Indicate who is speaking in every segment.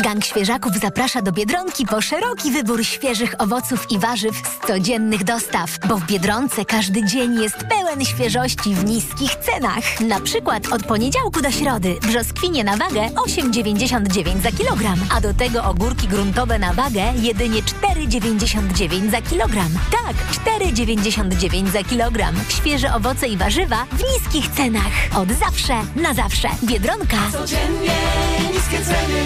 Speaker 1: Gang Świeżaków zaprasza do Biedronki po szeroki wybór świeżych owoców i warzyw z codziennych dostaw, bo w Biedronce każdy dzień jest pełen świeżości w niskich cenach. Na przykład od poniedziałku do środy brzoskwinie na wagę 8,99 za kilogram, a do tego ogórki gruntowe na wagę jedynie 4,99 za kilogram. Tak, 4,99 za kilogram. Świeże owoce i warzywa w niskich cenach. Od zawsze na zawsze. Biedronka.
Speaker 2: Codziennie niskie ceny.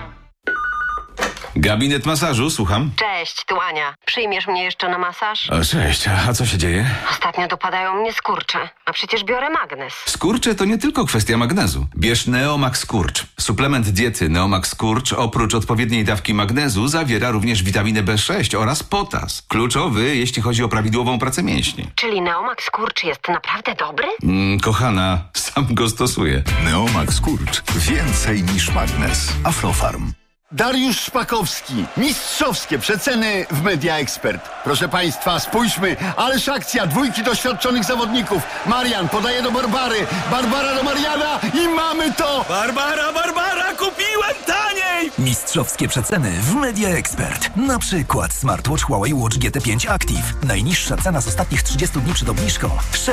Speaker 3: Gabinet masażu, słucham.
Speaker 4: Cześć, tu Ania. Przyjmiesz mnie jeszcze na masaż?
Speaker 3: O, cześć, a co się dzieje?
Speaker 4: Ostatnio dopadają mnie skurcze, a przecież biorę magnes.
Speaker 3: Skurcze to nie tylko kwestia magnezu. Bierz Neomax Skurcz. Suplement diety Neomax Skurcz oprócz odpowiedniej dawki magnezu zawiera również witaminę B6 oraz potas. Kluczowy, jeśli chodzi o prawidłową pracę mięśni.
Speaker 4: Czyli Neomax Skurcz jest naprawdę dobry?
Speaker 3: Kochana, sam go stosuję.
Speaker 5: Neomax Skurcz. Więcej niż magnes. Aflofarm.
Speaker 6: Dariusz Szpakowski. Mistrzowskie przeceny w Media Expert. Proszę Państwa, spójrzmy. Ależ akcja. Dwójki doświadczonych zawodników. Marian podaje do Barbary. Barbara do Mariana i mamy to!
Speaker 7: Barbara, kupiłem taniej!
Speaker 8: Mistrzowskie przeceny w Media Expert. Na przykład smartwatch Huawei Watch GT5 Active. Najniższa cena z ostatnich 30 dni przed obniżką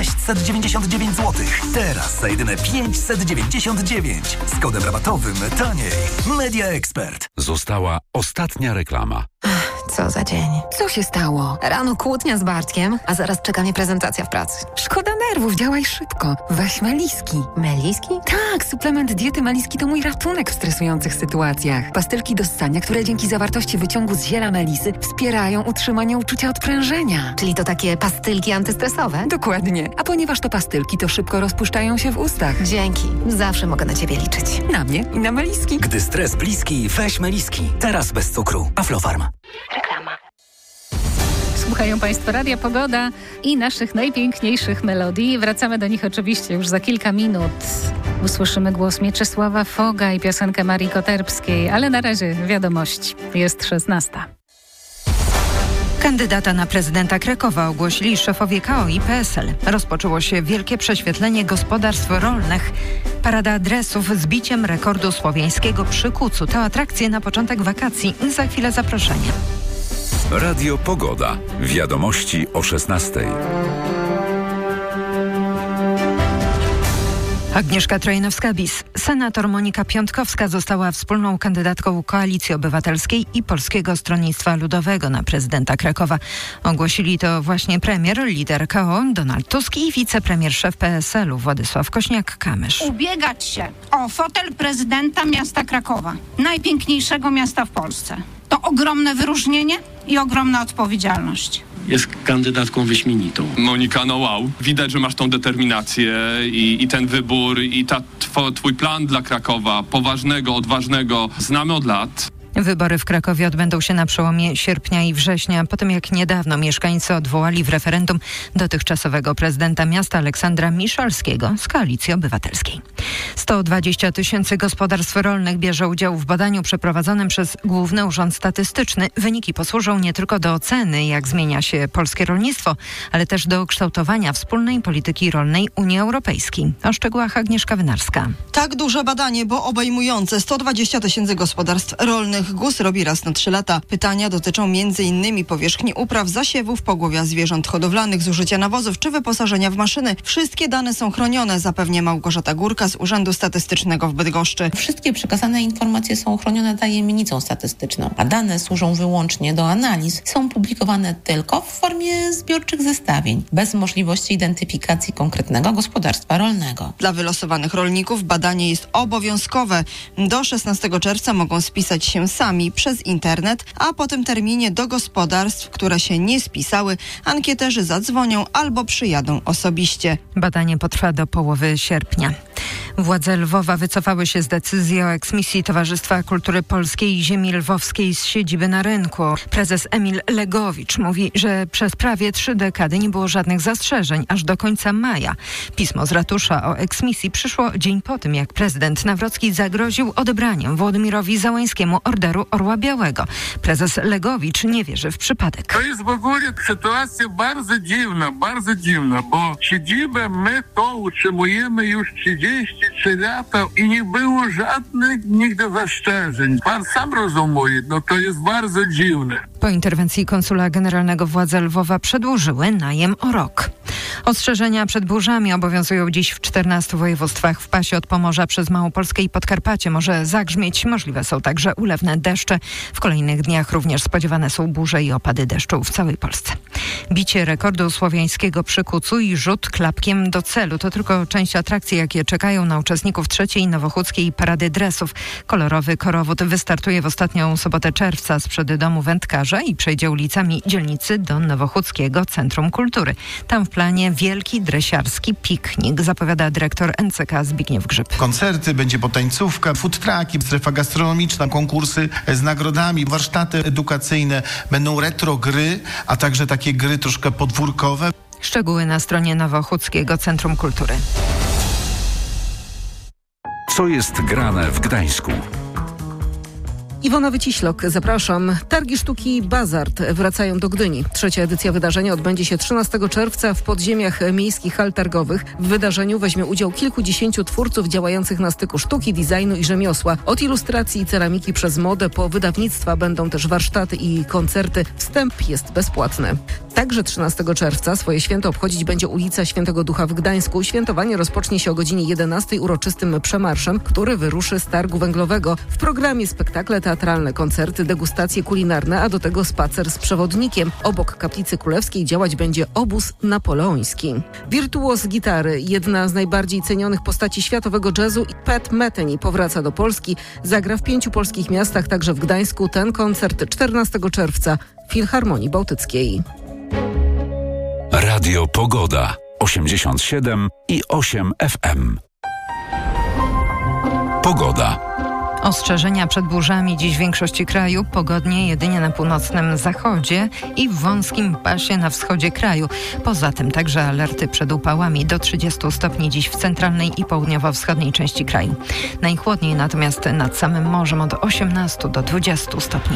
Speaker 8: 699 zł. Teraz za jedyne 599. Z kodem rabatowym taniej. Media Expert.
Speaker 9: Została ostatnia reklama.
Speaker 10: Co za dzień. Co się stało? Rano kłótnia z Bartkiem, a zaraz czeka mnie prezentacja w pracy. Szkoda nerwów, działaj szybko. Weź Meliski. Meliski? Tak, suplement diety Meliski to mój ratunek w stresujących sytuacjach. Pastylki do ssania, które dzięki zawartości wyciągu z ziela melisy wspierają utrzymanie uczucia odprężenia. Czyli to takie pastylki antystresowe? Dokładnie. A ponieważ to pastylki, to szybko rozpuszczają się w ustach. Dzięki. Zawsze mogę na Ciebie liczyć. Na mnie i na Meliski.
Speaker 8: Gdy stres bliski, weź Meliski. Teraz bez cukru. Aflofarm.
Speaker 4: Reklama.
Speaker 11: Słuchają Państwo Radia Pogoda i naszych najpiękniejszych melodii. Wracamy do nich oczywiście już za kilka minut. Usłyszymy głos Mieczysława Foga i piosenkę Marii Koterbskiej, ale na razie wiadomości. Jest 16.
Speaker 12: Kandydata na prezydenta Krakowa ogłosili szefowie KO i PSL. Rozpoczęło się wielkie prześwietlenie gospodarstw rolnych. Parada adresów z biciem rekordu słowiańskiego przy Kucu. To atrakcje na początek wakacji. Za chwilę zaproszenie.
Speaker 9: Radio Pogoda. Wiadomości o 16:00.
Speaker 12: Agnieszka Trojnowska-Bis. Senator Monika Piątkowska została wspólną kandydatką Koalicji Obywatelskiej i Polskiego Stronnictwa Ludowego na prezydenta Krakowa. Ogłosili to właśnie premier, lider KO Donald Tusk i wicepremier szef PSL-u Władysław Kośniak-Kamysz.
Speaker 13: Ubiegać się o fotel prezydenta miasta Krakowa, najpiękniejszego miasta w Polsce. To ogromne wyróżnienie i ogromna odpowiedzialność.
Speaker 14: Jest kandydatką wyśmienitą.
Speaker 15: Monika, no wow. Widać, że masz tą determinację i ten wybór i twój plan dla Krakowa, poważnego, odważnego, znamy od lat.
Speaker 12: Wybory w Krakowie odbędą się na przełomie sierpnia i września, po tym jak niedawno mieszkańcy odwołali w referendum dotychczasowego prezydenta miasta Aleksandra Miszalskiego z Koalicji Obywatelskiej. 120 000 gospodarstw rolnych bierze udział w badaniu przeprowadzonym przez Główny Urząd Statystyczny. Wyniki posłużą nie tylko do oceny, jak zmienia się polskie rolnictwo, ale też do kształtowania wspólnej polityki rolnej Unii Europejskiej. O szczegółach Agnieszka Wynarska.
Speaker 16: Tak duże badanie, bo obejmujące 120 000 gospodarstw rolnych. GUS robi raz na 3 lata. Pytania dotyczą m.in. powierzchni upraw, zasiewów, pogłowia zwierząt hodowlanych, zużycia nawozów czy wyposażenia w maszyny. Wszystkie dane są chronione, zapewnia Małgorzata Górka z Urzędu Statystycznego w Bydgoszczy.
Speaker 17: Wszystkie przekazane informacje są chronione tajemnicą statystyczną, a dane służą wyłącznie do analiz. Są publikowane tylko w formie zbiorczych zestawień, bez możliwości identyfikacji konkretnego gospodarstwa rolnego.
Speaker 16: Dla wylosowanych rolników badanie jest obowiązkowe. Do 16 czerwca mogą spisać się sami przez internet, a po tym terminie do gospodarstw, które się nie spisały, ankieterzy zadzwonią albo przyjadą osobiście.
Speaker 12: Badanie potrwa do połowy sierpnia. Władze Lwowa wycofały się z decyzji o eksmisji Towarzystwa Kultury Polskiej i Ziemi Lwowskiej z siedziby na Rynku. Prezes Emil Legowicz mówi, że przez prawie 3 dekady nie było żadnych zastrzeżeń, aż do końca maja. Pismo z ratusza o eksmisji przyszło dzień po tym, jak prezydent Nawrocki zagroził odebraniem Włodymirowi Załańskiemu Orderu Orła Białego. Prezes Legowicz nie wierzy w przypadek.
Speaker 18: To jest w ogóle sytuacja bardzo dziwna, bo siedzibę my to utrzymujemy już 30 33 lata i nie było żadnych nigdy zastrzeżeń. Pan sam rozumie, to jest bardzo dziwne.
Speaker 12: Po interwencji konsula generalnego władze Lwowa przedłużyły najem o rok. Ostrzeżenia przed burzami obowiązują dziś w 14 województwach. W pasie od Pomorza przez Małopolskę i Podkarpacie może zagrzmieć. Możliwe są także ulewne deszcze. W kolejnych dniach również spodziewane są burze i opady deszczu w całej Polsce. Bicie rekordu słowiańskiego przy Kucu i rzut klapkiem do celu. To tylko część atrakcji, jakie czekają na uczestników trzeciej nowochódzkiej Parady Dresów. Kolorowy korowód wystartuje w ostatnią sobotę czerwca sprzed domu wędkarza i przejdzie ulicami dzielnicy do Nowochódzkiego Centrum Kultury. Tam w planie wielki dresiarski piknik, zapowiada dyrektor NCK Zbigniew Grzyb.
Speaker 19: Koncerty, będzie potańcówka, food trucki, strefa gastronomiczna, konkursy z nagrodami, warsztaty edukacyjne, będą retro gry, a także takie gry troszkę podwórkowe.
Speaker 12: Szczegóły na stronie Nowochódzkiego Centrum Kultury.
Speaker 9: Co jest grane w Gdańsku?
Speaker 20: Iwona Wyciślok, zapraszam. Targi sztuki Bazart wracają do Gdyni. Trzecia edycja wydarzenia odbędzie się 13 czerwca w podziemiach miejskich hal targowych. W wydarzeniu weźmie udział kilkudziesięciu twórców działających na styku sztuki, designu i rzemiosła. Od ilustracji i ceramiki przez modę po wydawnictwa będą też warsztaty i koncerty. Wstęp jest bezpłatny. Także 13 czerwca swoje święto obchodzić będzie ulica Świętego Ducha w Gdańsku. Świętowanie rozpocznie się o godzinie 11 uroczystym przemarszem, który wyruszy z targu węglowego. W programie spektakle teatralne, koncerty, degustacje kulinarne, a do tego spacer z przewodnikiem. Obok Kaplicy Królewskiej działać będzie obóz napoleoński. Wirtuoz gitary, jedna z najbardziej cenionych postaci światowego jazzu, Pat Metheny powraca do Polski. Zagra w 5 polskich miastach, także w Gdańsku. Ten koncert 14 czerwca w Filharmonii Bałtyckiej.
Speaker 9: Radio Pogoda 87,8 FM. Pogoda.
Speaker 12: Ostrzeżenia przed burzami dziś w większości kraju, pogodnie jedynie na północnym zachodzie i w wąskim pasie na wschodzie kraju. Poza tym także alerty przed upałami do 30 stopni dziś w centralnej i południowo-wschodniej części kraju. Najchłodniej natomiast nad samym morzem od 18 do 20 stopni.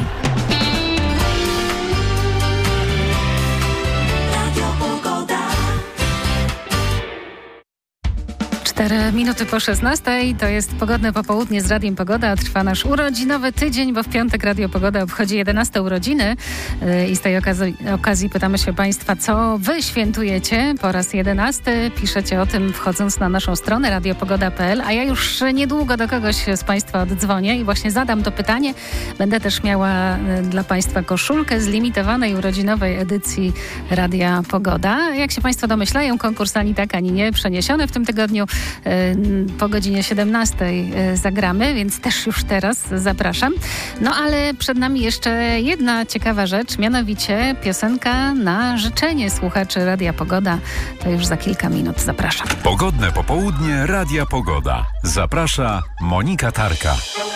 Speaker 11: 4 minuty po 16. To jest pogodne popołudnie z Radiem Pogoda. Trwa nasz urodzinowy tydzień, bo w piątek Radio Pogoda obchodzi 11 urodziny. I z tej okazji pytamy się Państwa, co Wy świętujecie po raz 11. Piszecie o tym wchodząc na naszą stronę radiopogoda.pl, a ja już niedługo do kogoś z Państwa oddzwonię i właśnie zadam to pytanie. Będę też miała dla Państwa koszulkę z limitowanej urodzinowej edycji Radia Pogoda. Jak się Państwo domyślają, konkurs ani tak, ani nie przeniesiony w tym tygodniu. Po godzinie 17 zagramy, więc też już teraz zapraszam. No ale przed nami jeszcze jedna ciekawa rzecz, mianowicie piosenka na życzenie słuchaczy Radia Pogoda. To już za kilka minut. Zapraszam.
Speaker 9: Pogodne popołudnie Radia Pogoda. Zaprasza Monika Tarka.